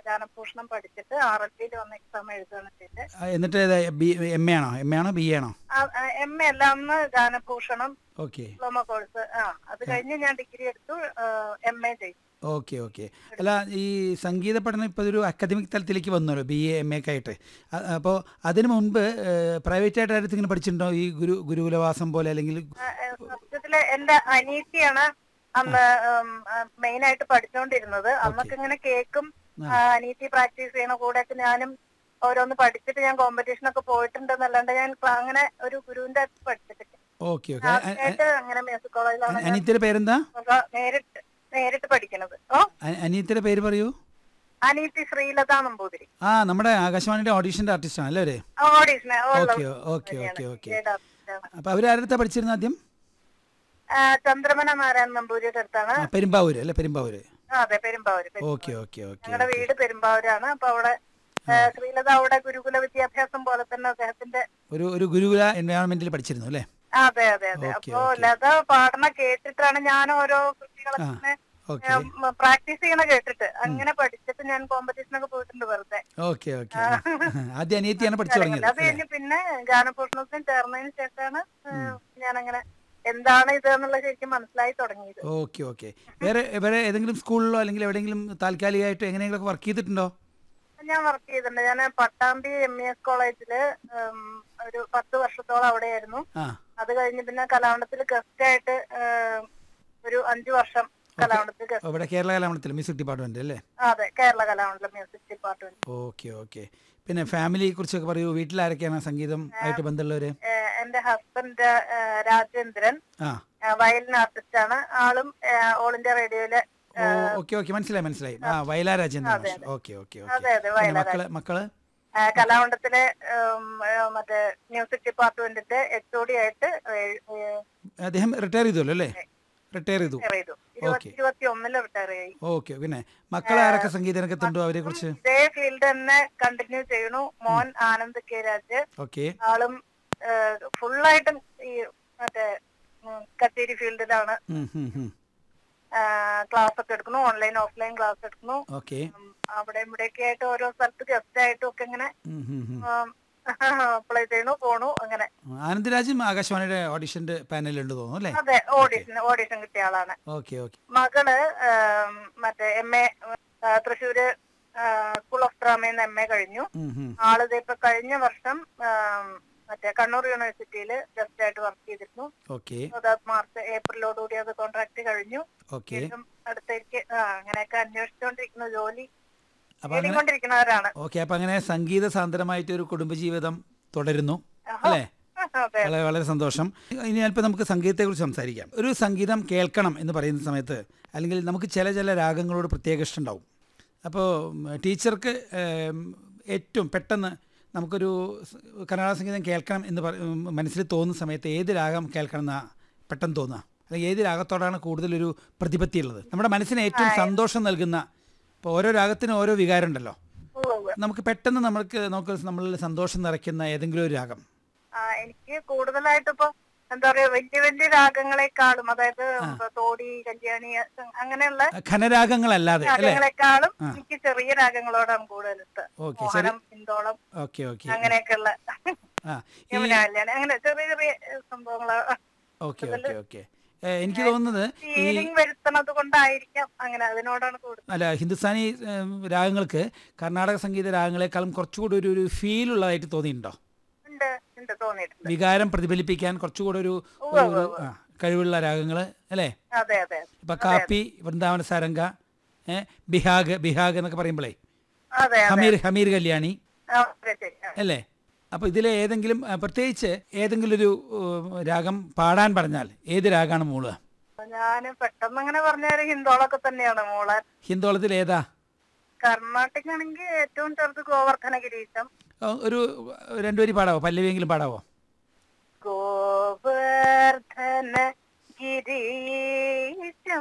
ഗാനഭൂഷണം പഠിച്ചിട്ട് RLB വന്ന് exam എഴുതുകയാണ് ചെയ്തത്. എന്നിട്ട് എം എ ആണോ ബി എ ആണോ? MA അല്ല, അന്ന് ഗാനഭൂഷണം ഓക്കെ ഡിപ്ലോമ കോഴ്സ്. അത് കഴിഞ്ഞ് ഞാൻ ഡിഗ്രി എടുത്തു, MA ചെയ്തു. Okay okay. അല്ല, ഈ സംഗീത പഠനം ഇപ്പോൾ ഒരു അക്കാദമിക് തലത്തിലേക്ക് വന്നല്ലോ, BA MA ഒക്കെ ആയിട്ട്. അപ്പോൾ അതിന് മുൻപ് പ്രൈവറ്റായിട്ട് ആയിട്ട് ഇങ്ങനെ പഠിച്ചിട്ടുണ്ടോ, ഈ ഗുരുകുലവാസം പോലെ അല്ലെങ്കിൽ? സത്യത്തില് എന്റെ അനീറ്റിയാണ് അന്ന് മെയിനായിട്ട് പഠിച്ചുകൊണ്ടിരുന്നത്. അന്നൊക്കെ ഇങ്ങനെ കേൾക്കും, അനീറ്റി പ്രാക്ടീസ് ചെയ്യണ കൂടെയൊക്കെ ഞാനും ഓരോന്ന് പഠിച്ചിട്ട് ഞാൻ കോമ്പറ്റീഷനൊക്കെ പോയിട്ടുണ്ടെന്നല്ലാണ്ട് ഞാൻ അങ്ങനെ ഒരു ഗുരുവിന്റെ അടുത്ത് പഠിച്ചിട്ടില്ല. Okay okay. അങ്ങനെ മ്യൂസിക് കോളേജിലാണ് അനിയത്തിയുടെ പേരെന്താ? നേരിട്ട് പഠിക്കണത്. അനിയത്തിയുടെ പേര് പറയൂ. അനീറ്റി ശ്രീലത നമ്പൂതിരി. നമ്മുടെ ആകാശവാണിയുടെ ഓഡീഷന്റെ ആർട്ടിസ്റ്റ് ആണ് അല്ലേ? Okay okay okay okay. അപ്പൊ അവരാരടുത്താ പഠിച്ചിരുന്നത് ആദ്യം? ചന്ദ്രമന നാരായണൻ നമ്പൂതിരിയുടെ അടുത്താണ്. പെരുമ്പാവൂര് അല്ലെ? പെരുമ്പാവൂര്. അതെ, പെരുമ്പാവൂര്. Okay okay okay. ഞങ്ങളുടെ വീട് പെരുമ്പാവൂരാണ്. അപ്പൊ അവിടെ ശ്രീലത അവിടെ ഗുരുകുല വിദ്യാഭ്യാസം പോലെ തന്നെ അദ്ദേഹത്തിന്റെ ഒരു ഗുരുകുല എൻവയോൺമെന്റിൽ പഠിച്ചിരുന്നു അല്ലേ? അതെ അതെ അതെ. അപ്പൊ ലത പാടണ കേട്ടിട്ടാണ് ഞാൻ ഓരോ കൃതികളൊക്കെ പ്രാക്ടീസ് ചെയ്യണ കേട്ടിട്ട് അങ്ങനെ പഠിച്ചിട്ട് ഞാൻ കോമ്പറ്റീഷനൊക്കെ പോയിട്ടുണ്ട് വെറുതെ. Okay okay. ആദ്യം അനിയത്തിയാണ് പഠിച്ചു തുടങ്ങിയത്. അത് കഴിഞ്ഞ് പിന്നെ ഗാനഭൂഷണത്തിന് ചേർന്നതിന് ശേഷമാണ് ഞാനങ്ങനെ എന്താണ് ഇത് എന്നുള്ളത് ശരിക്കും മനസ്സിലായി തുടങ്ങിയത്. Okay okay. വേറെ ഏതെങ്കിലും സ്കൂളിലോ അല്ലെങ്കിൽ എവിടെയെങ്കിലും താൽക്കാലികമായിട്ട് എങ്ങനെയെങ്കിലും വർക്ക് ചെയ്തിട്ടുണ്ടോ? ഞാൻ വർക്ക് ചെയ്തിട്ടുണ്ട്. ഞാൻ പട്ടാമ്പി MES കോളേജില് ഒരു 10 വർഷത്തോളം അവിടെയായിരുന്നു. അത് കഴിഞ്ഞ് പിന്നെ കലാമണ്ഡലത്തിൽ ഗസ്റ്റ് ആയിട്ട് ഒരു 5 വർഷം കലാമണ്ഡലത്തിൽ. കേരള കലാമണ്ഡലത്തിൽ മ്യൂസിക് ഡിപ്പാർട്ട്മെന്റ് അല്ലേ? അതെ, Kerala Kalamandalam music department. Okay okay. പിന്നെ ഫാമിലിയെ കുറിച്ചൊക്കെ പറയൂ. വീട്ടിൽ ആരൊക്കെയാണ് സംഗീതം ആയിട്ട് ബന്ധമുള്ളവര്? എന്റെ ഹസ്ബൻഡ് രാജേന്ദ്രൻ വയലിൻ ആർട്ടിസ്റ്റ് ആണ്. ആളും ഓൾ ഇന്ത്യ റേഡിയോയിലെ. ഓക്കെ ഓക്കെ, മനസ്സിലായി. Vayala Rajendran. Okay okay okay. മക്കള് കലാമണ്ഡലത്തിലെ മറ്റേ മ്യൂസിക് ഡിപ്പാർട്ട്മെന്റിന്റെ HOD ആയിട്ട് അദ്ദേഹം റിട്ടയർ ചെയ്തല്ലോ അല്ലേ? റിട്ടയർ ചെയ്തു. 2021 റിട്ടയർ ആയി. ഓക്കെ. പിന്നെ മക്കളെ ആരൊക്കെ സംഗീത രംഗത്തുണ്ടോ? അവരെ കുറിച്ച്? ഇതേ ഫീൽഡ് തന്നെ കണ്ടിന്യൂ ചെയ്യണു. മോൻ ആനന്ദ് കെ രാജ്. ഓക്കെ. ആളും ഫുള്ളായിട്ടും ഈ മറ്റേ കച്ചേരി ഫീൽഡിലാണ്. ക്ലാസ് ഒക്കെ എടുക്കുന്നു, ഓൺലൈൻ ഓഫ്ലൈൻ ക്ലാസ് എടുക്കുന്നു. അവിടെ ഇവിടെയൊക്കെ ആയിട്ട് ഓരോ സ്ഥലത്ത് ഗസ്റ്റ് ആയിട്ടും ഒക്കെ ഇങ്ങനെ അപ്ലൈ ചെയ്യണു, പോണു അങ്ങനെ. ആനന്ദരാജും ആകാശവാണിയുടെ ഓഡിഷന്റെ പാനലുണ്ട് തോന്നുന്നു അല്ലേ? അതെ, ഓഡിഷൻ കിട്ടിയ ആളാണ്. മകള് മറ്റേ MA Thrissur school of ഡ്രാമയിൽ MA കഴിഞ്ഞു. ആളിത് ഇപ്പൊ കഴിഞ്ഞ വർഷം മറ്റേ കണ്ണൂർ യൂണിവേഴ്സിറ്റിയിൽ ഗസ്റ്റ് ആയിട്ട് വർക്ക് ചെയ്തിരുന്നു. മാർച്ച് ഏപ്രിലോടുകൂടി അത് കോൺട്രാക്ട് കഴിഞ്ഞു. അടുത്തേക്ക് അങ്ങനെയൊക്കെ അന്വേഷിച്ചുകൊണ്ടിരിക്കുന്ന ജോലി കൊണ്ടിരിക്കുന്നവരാണ്. ഓക്കെ. അപ്പൊ അങ്ങനെ സംഗീത സാന്ദ്രമായിട്ട് ഒരു കുടുംബജീവിതം തുടരുന്നു അല്ലേ? വളരെ സന്തോഷം. ഇനി അല്പം നമുക്ക് സംഗീതത്തെ കുറിച്ച് സംസാരിക്കാം. ഒരു സംഗീതം കേൾക്കണം എന്ന് പറയുന്ന സമയത്ത് അല്ലെങ്കിൽ നമുക്ക് ചില രാഗങ്ങളോട് പ്രത്യേക ഇഷ്ടം ഉണ്ടാവും. അപ്പോൾ ടീച്ചർക്ക് ഏറ്റവും പെട്ടെന്ന് നമുക്കൊരു കർണാടക സംഗീതം കേൾക്കണം എന്ന് മനസ്സിൽ തോന്നുന്ന സമയത്ത് ഏത് രാഗം കേൾക്കണം എന്നാണ് പെട്ടെന്ന് തോന്നുക? അല്ലെങ്കിൽ ഏത് രാഗത്തോടാണ് കൂടുതലൊരു പ്രതിപത്തി ഉള്ളത്? നമ്മുടെ മനസ്സിന് ഏറ്റവും സന്തോഷം നൽകുന്ന, ഇപ്പോൾ ഓരോ രാഗത്തിനും ഓരോ വികാരം ഉണ്ടല്ലോ, നമുക്ക് പെട്ടെന്ന് നമ്മളിൽ സന്തോഷം നിറയ്ക്കുന്ന ഏതെങ്കിലും ഒരു രാഗം? എനിക്ക് കൂടുതലായിട്ട് ഇപ്പൊ എന്താ പറയാ, വലിയ രാഗങ്ങളെക്കാളും, അതായത് തോടി, കല്യാണി അങ്ങനെയുള്ള ഘനരാഗങ്ങളല്ലാതെ രാഗങ്ങളെക്കാളും എനിക്ക് ചെറിയ രാഗങ്ങളോടാണ് കൂടുതൽ ഇഷ്ടം. പിന്തോളം അങ്ങനെയൊക്കെയുള്ള കല്യാണി, അങ്ങനെ ചെറിയ സംഭവങ്ങളാണ്. എനിക്ക് തോന്നുന്നത് ഫീലിംഗ് വരുത്തുന്നത് കൊണ്ടായിരിക്കാം അങ്ങനെ, അതിനോടാണ് കൂടുതൽ. അല്ല, ഹിന്ദുസ്ഥാനി രാഗങ്ങൾക്ക് കർണാടക സംഗീത രാഗങ്ങളെക്കാളും കുറച്ചുകൂടി ഒരു ഫീൽ ഉള്ളതായിട്ട് തോന്നിയിട്ടുണ്ടോ? വികാരം പ്രതിഫലിപ്പിക്കാൻ കുറച്ചുകൂടെ ഒരു കഴിവുള്ള രാഗങ്ങള് അല്ലേ? ഇപ്പൊ കാപ്പി, വൃന്ദാവന സാരംഗ, ബിഹാഗ് എന്നൊക്കെ പറയുമ്പോഴേ ഹമീർ കല്യാണി അല്ലേ? അപ്പൊ ഇതിലെ ഏതെങ്കിലും പ്രത്യേകിച്ച് ഏതെങ്കിലും ഒരു രാഗം പാടാൻ പറഞ്ഞാൽ ഏത് രാഗമാണ് മൂളുക? ഞാന് പെട്ടെന്ന് അങ്ങനെ പറഞ്ഞാൽ ഹിന്ദോളൊക്കെ തന്നെയാണ് മൂളാൻ. ഹിന്ദോളത്തിൽ ഏതാ? കർണാടക ആണെങ്കിൽ ഏറ്റവും ചെറുത് ഗോവർദ്ധന ഗിരീശം. ഒരു 2 വരി പാടാവോ? പല്ലവിയെങ്കിലും പാടാവോ? ഗോവർദ്ധന ഗിരീശം